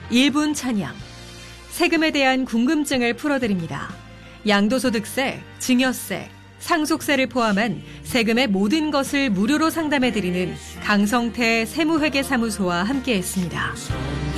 1분 찬양. 세금에 대한 궁금증을 풀어드립니다. 양도소득세, 증여세, 상속세를 포함한 세금의 모든 것을 무료로 상담해드리는 강성태 세무회계사무소와 함께했습니다.